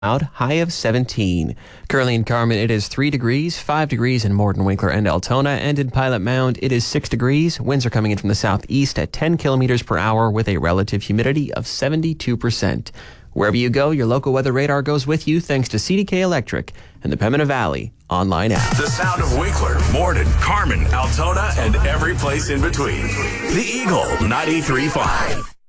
cloud, high of 17. Currently in Carmen, it is 3 degrees, 5 degrees in Morton, Winkler, and Altona, and in Pilot Mound, it is 6 degrees. Winds are coming in from the southeast at 10 kilometers per hour with a relative humidity of 72%. Wherever you go, your local weather radar goes with you thanks to CDK Electric and the Pembina Valley online app. The sound of Winkler, Morton, Carmen, Altona, and every place in between. The Eagle 93.5.